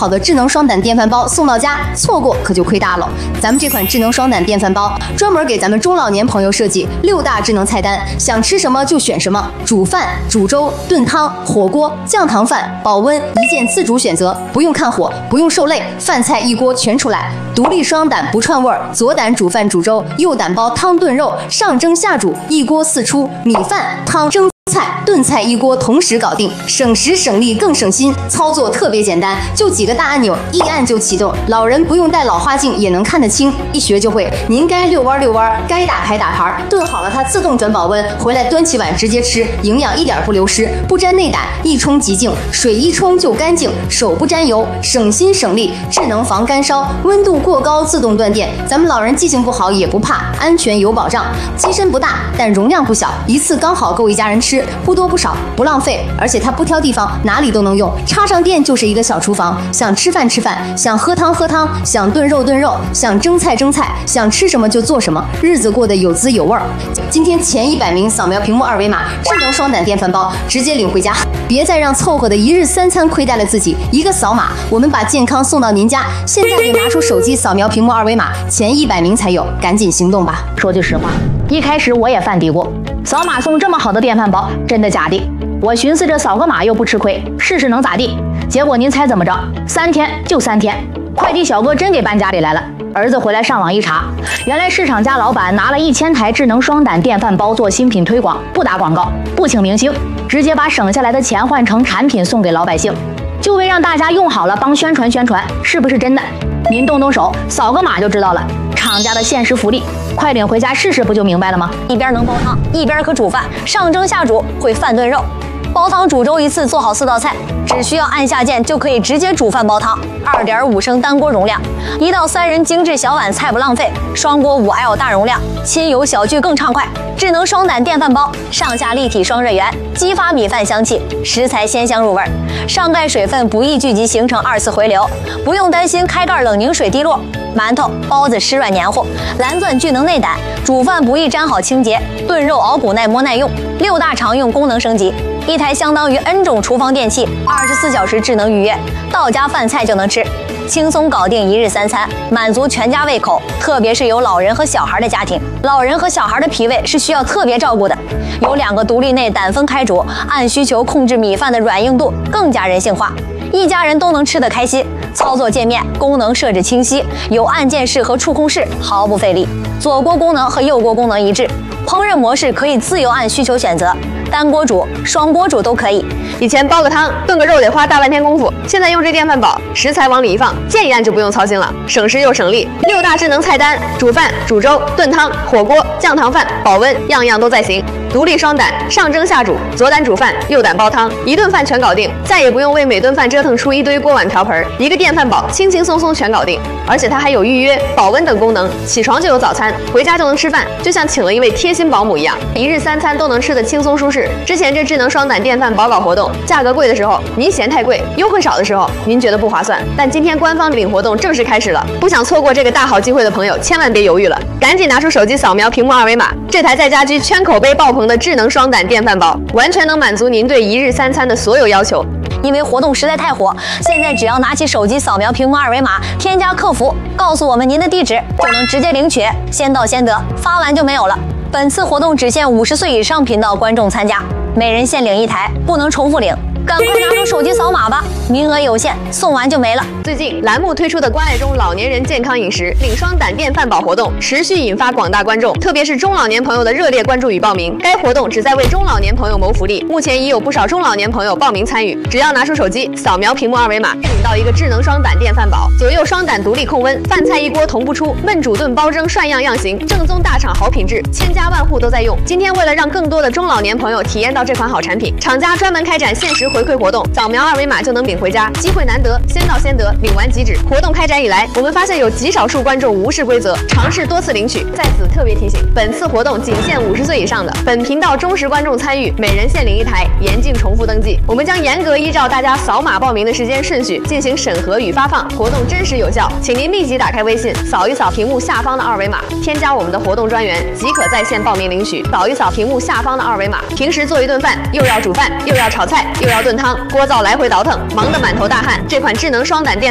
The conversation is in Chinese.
好的智能双胆电饭煲送到家，错过可就亏大了。咱们这款智能双胆电饭煲专门给咱们中老年朋友设计6大智能菜单，想吃什么就选什么，煮饭、煮粥、炖汤、火锅、降糖饭、保温一键自主选择，不用看火，不用受累，饭菜一锅全出来。独立双胆不串味儿，左胆煮饭煮粥，右胆煲汤炖肉，上蒸下煮，一锅四出，米饭、汤、蒸菜、炖菜一锅同时搞定，省时省力更省心，操作特别简单，就几个大按钮，一按就启动，老人不用戴老花镜也能看得清，一学就会。您该遛弯遛弯，该打牌打牌，炖好了它自动转保温，回来端起碗直接吃，营养一点不流失，不沾内胆，一冲即净，水一冲就干净，手不沾油，省心省力，智能防干烧，温度过高自动断电，咱们老人记性不好也不怕，安全有保障。机身不大，但容量不小，一次刚好够一家人吃，不多不少，不浪费，而且它不挑地方，哪里都能用，插上电就是一个小厨房，想吃饭吃饭，想喝汤喝汤，想炖肉炖肉，想蒸菜蒸菜，想吃什么就做什么，日子过得有滋有味儿。今天前100名扫描屏幕二维码，智能双胆电饭煲直接领回家，别再让凑合的一日3餐亏待了自己，一个扫码，我们把健康送到您家。现在就拿出手机扫描屏幕二维码，前100名才有，赶紧行动吧。 说句实话，一开始我也犯嘀咕，扫码送这么好的电饭煲，真的假的？我寻思着扫个码又不吃亏，试试能咋地？结果您猜怎么着？3天就3天，快递小哥真给搬家里来了。儿子回来上网一查，原来市场家老板拿了1000台智能双胆电饭煲做新品推广，不打广告，不请明星，直接把省下来的钱换成产品送给老百姓，就为让大家用好了帮宣传宣传，是不是真的？您动动手，扫个码就知道了。厂家的限时福利，快领回家试试，不就明白了吗？ 一边能煲汤，一边可煮饭，上蒸下煮，会饭炖肉。煲汤煮粥一次做好4道菜，只需要按下键就可以直接煮饭煲汤。2.5升单锅容量，1到3人精致小碗菜不浪费。双锅5L 大容量，亲友小聚更畅快。智能双胆电饭煲，上下立体双热源，激发米饭香气，食材鲜香入味。上盖水分不易聚集形成2次回流，不用担心开盖冷凝水滴落。馒头、包子湿软黏糊，蓝钻聚能内胆，煮饭不易粘好清洁，炖肉熬骨耐磨耐用。6大常用功能升级，一台相当于 N 种厨房电器，24小时智能预约，到家饭菜就能吃，轻松搞定1日3餐，满足全家胃口。特别是有老人和小孩的家庭，老人和小孩的脾胃是需要特别照顾的。有2个独立内胆分开煮，按需求控制米饭的软硬度，更加人性化，一家人都能吃得开心。操作界面功能设置清晰，有按键式和触控式，毫不费力。左锅功能和右锅功能一致，烹饪模式可以自由按需求选择，单锅煮、双锅煮都可以。 以前煲个汤、炖个肉得花大半天功夫，现在用这电饭煲，食材往里一放，键一按就不用操心了，省时又省力。6大智能菜单，煮饭、煮粥、炖汤、火锅、降糖饭、保温，样样都在行。独立双胆，上蒸下煮，左胆煮饭，右胆煲汤，一顿饭全搞定，再也不用为每顿饭折腾出一堆锅碗瓢盆，一个电饭煲轻轻松松全搞定。而且它还有预约、保温等功能，起床就有早餐，回家就能吃饭，就像请了一位贴心保姆一样，1日3餐都能吃得轻松舒适。之前这智能双胆电饭煲搞活动，价格贵的时候您嫌太贵，优惠少的时候您觉得不划算，但今天官方领活动正式开始了，不想错过这个大好机会的朋友千万别犹豫了，赶紧拿出手机扫描屏幕二维码，这台在家居圈口碑爆棚的智能双胆电饭煲，完全能满足您对1日3餐的所有要求。 因为活动实在太火，现在只要拿起手机扫描屏幕二维码，添加客服，告诉我们您的地址，就能直接领取，先到先得，发完就没有了。本次活动只限50岁以上频道观众参加，每人限领1台，不能重复领。赶快拿出手机扫码吧，名额有限，送完就没了。 最近栏目推出的关爱中老年人健康饮食领双胆电饭煲活动持续引发广大观众，特别是中老年朋友的热烈关注与报名。该活动旨在为中老年朋友谋福利，目前已有不少中老年朋友报名参与。只要拿出手机扫描屏幕二维码，领到一个智能双胆电饭煲，左右双胆独立控温，饭菜一锅同步出，焖煮炖煲蒸涮样样行，正宗大厂好品质，千家万户都在用。今天为了让更多的中老年朋友体验到这款好产品，厂家专门开展限时回馈活动，扫描二维码就能领回家，机会难得，先到先得，领完即止。活动开展以来，我们发现有极少数观众无视规则，尝试多次领取。在此特别提醒，本次活动仅限50岁以上的，本频道忠实观众参与，每人限领1台，严禁重复登记。我们将严格依照大家扫码报名的时间顺序进行审核与发放，活动真实有效，请您立即打开微信，扫一扫屏幕下方的二维码，添加我们的活动专员，即可在线报名领取。扫一扫屏幕下方的二维码，平时做一顿饭，又要煮饭，又要炒菜，又要炖汤，锅灶来回倒腾，忙得满头大汗。这款智能双胆电